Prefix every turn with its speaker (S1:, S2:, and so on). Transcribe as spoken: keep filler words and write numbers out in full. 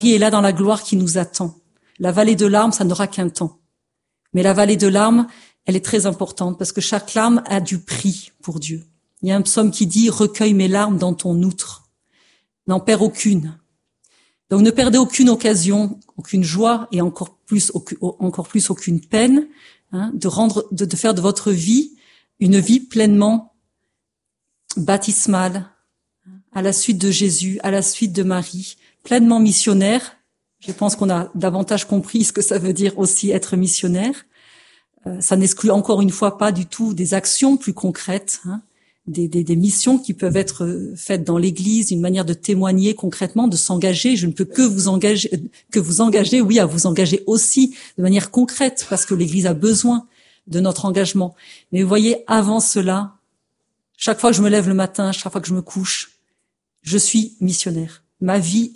S1: est là dans la gloire qui nous attend. La vallée de larmes, ça n'aura qu'un temps. Mais la vallée de larmes, elle est très importante parce que chaque larme a du prix pour Dieu. Il y a un psaume qui dit « Recueille mes larmes dans ton outre ». N'en perds aucune. Donc ne perdez aucune occasion, aucune joie et encore plus, encore plus aucune peine hein, de rendre, de, de faire de votre vie une vie pleinement baptismale, à la suite de Jésus, à la suite de Marie, pleinement missionnaire. Je pense qu'on a davantage compris ce que ça veut dire aussi être missionnaire. Euh, ça n'exclut encore une fois pas du tout des actions plus concrètes, hein, des, des, des missions qui peuvent être faites dans l'Église, une manière de témoigner concrètement, de s'engager. Je ne peux que vous engager, que vous engager, oui, à vous engager aussi de manière concrète, parce que l'Église a besoin de notre engagement. Mais vous voyez, avant cela, chaque fois que je me lève le matin, chaque fois que je me couche, je suis missionnaire. Ma vie